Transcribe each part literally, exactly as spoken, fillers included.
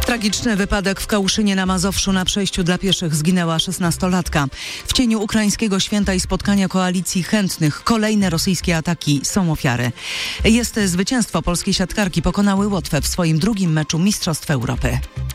Tragiczny wypadek w Kałuszynie na Mazowszu. Na przejściu dla pieszych zginęła szesnastolatka. W cieniu ukraińskiego święta i spotkania koalicji chętnych kolejne rosyjskie ataki są ofiary. Jest zwycięstwo polskiej siatkarki. Pokonały Łotwę w swoim drugim meczu Mistrzostw Europy.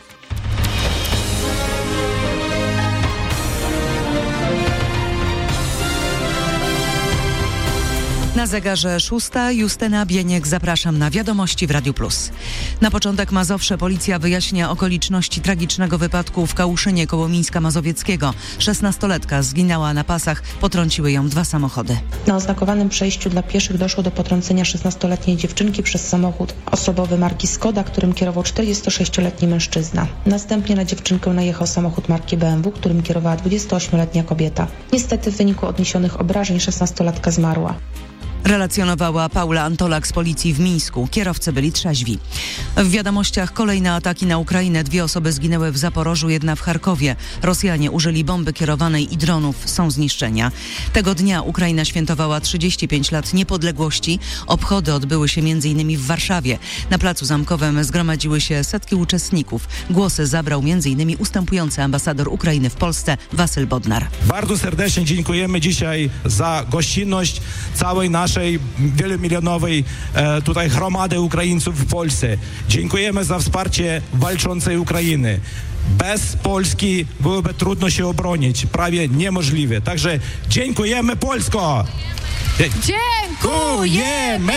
Na zegarze szósta. Justyna Bieniek, zapraszam na Wiadomości w Radiu Plus. Na początek Mazowsze. Policja wyjaśnia okoliczności tragicznego wypadku w Kałuszynie koło Mińska Mazowieckiego. szesnastolatka zginęła na pasach, potrąciły ją dwa samochody. Na oznakowanym przejściu dla pieszych doszło do potrącenia szesnastoletniej dziewczynki przez samochód osobowy marki Skoda, którym kierował czterdziestosześcioletni mężczyzna. Następnie na dziewczynkę najechał samochód marki B M W, którym kierowała dwudziestoośmioletnia kobieta. Niestety w wyniku odniesionych obrażeń szesnastolatka zmarła. Relacjonowała Paula Antolak z policji w Mińsku. Kierowcy byli trzeźwi. W wiadomościach kolejne ataki na Ukrainę. Dwie osoby zginęły w Zaporożu, jedna w Charkowie. Rosjanie użyli bomby kierowanej i dronów. Są zniszczenia. Tego dnia Ukraina świętowała trzydzieści pięć lat niepodległości. Obchody odbyły się między innymi w Warszawie. Na Placu Zamkowym zgromadziły się setki uczestników. Głosy zabrał między innymi ustępujący ambasador Ukrainy w Polsce Wasyl Bodnar. Bardzo serdecznie dziękujemy dzisiaj za gościnność całej naszej wielomilionowej e, tutaj gromady Ukraińców w Polsce. Dziękujemy za wsparcie walczącej Ukrainy. Bez Polski byłoby trudno się obronić, prawie niemożliwe. Także dziękujemy, Polsko! Dziękujemy!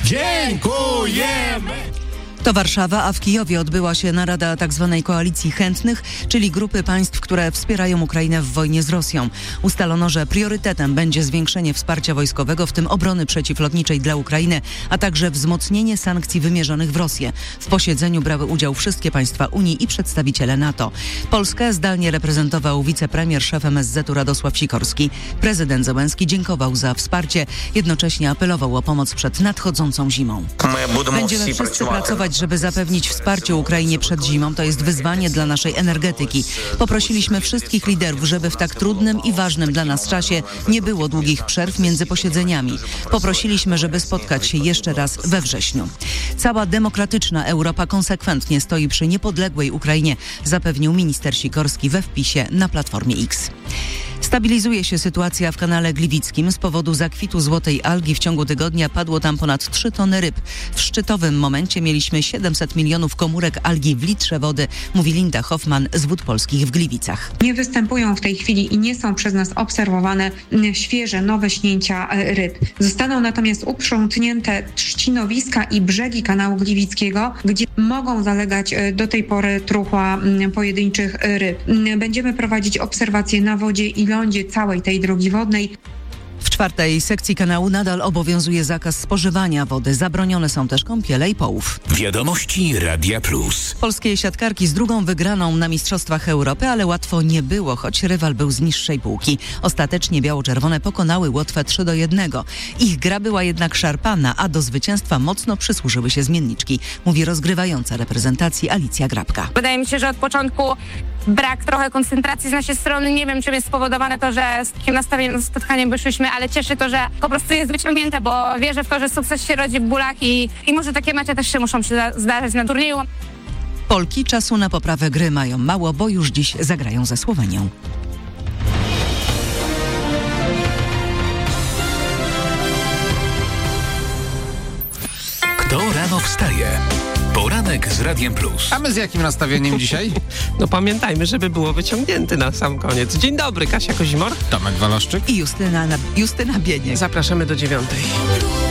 Dziękujemy! To Warszawa, a w Kijowie odbyła się narada tzw. koalicji chętnych, czyli grupy państw, które wspierają Ukrainę w wojnie z Rosją. Ustalono, że priorytetem będzie zwiększenie wsparcia wojskowego, w tym obrony przeciwlotniczej dla Ukrainy, a także wzmocnienie sankcji wymierzonych w Rosję. W posiedzeniu brały udział wszystkie państwa Unii i przedstawiciele NATO. Polskę zdalnie reprezentował wicepremier, szef M S Z-u Radosław Sikorski. Prezydent Zełenski dziękował za wsparcie, jednocześnie apelował o pomoc przed nadchodzącą zimą. Będziemy wszyscy pracować, żeby zapewnić wsparcie Ukrainie przed zimą. To jest wyzwanie dla naszej energetyki. Poprosiliśmy wszystkich liderów, żeby w tak trudnym i ważnym dla nas czasie nie było długich przerw między posiedzeniami. Poprosiliśmy, żeby spotkać się jeszcze raz we wrześniu. Cała demokratyczna Europa konsekwentnie stoi przy niepodległej Ukrainie, zapewnił minister Sikorski we wpisie na Platformie X. Stabilizuje się sytuacja w kanale Gliwickim. Z powodu zakwitu złotej algi w ciągu tygodnia padło tam ponad trzy tony ryb. W szczytowym momencie mieliśmy siedemset milionów komórek algi w litrze wody, mówi Linda Hoffman z Wód Polskich w Gliwicach. Nie występują w tej chwili i nie są przez nas obserwowane świeże, nowe śnięcia ryb. Zostaną natomiast uprzątnięte trzcinowiska i brzegi kanału Gliwickiego, gdzie mogą zalegać do tej pory truchła pojedynczych ryb. Będziemy prowadzić obserwacje na wodzie i lądzie całej tej drogi wodnej. W czwartej sekcji kanału nadal obowiązuje zakaz spożywania wody. Zabronione są też kąpiele i połów. Wiadomości Radia Plus. Polskie siatkarki z drugą wygraną na Mistrzostwach Europy, ale łatwo nie było, choć rywal był z niższej półki. Ostatecznie biało-czerwone pokonały Łotwę trzy do jednego. Ich gra była jednak szarpana, a do zwycięstwa mocno przysłużyły się zmienniczki, mówi rozgrywająca reprezentacji Alicja Grabka. Wydaje mi się, że od początku brak trochę koncentracji z naszej strony. Nie wiem, czym jest spowodowane to, że z takim nastawieniem z spotkaniem wyszliśmy, ale cieszy to, że po prostu jest wyciągnięte, bo wierzę w to, że sukces się rodzi w bólach i, i może takie mecze też się muszą zdarzać na turnieju. Polki czasu na poprawę gry mają mało, bo już dziś zagrają ze Słowenią. Kto rano wstaje? Poranek z Radiem Plus. A my z jakim nastawieniem dzisiaj? No pamiętajmy, żeby było wyciągnięte na sam koniec. Dzień dobry, Kasia Kozimor. Tomek Waloszczyk I Justyna, Justyna Bieniek. Zapraszamy do dziewiątej.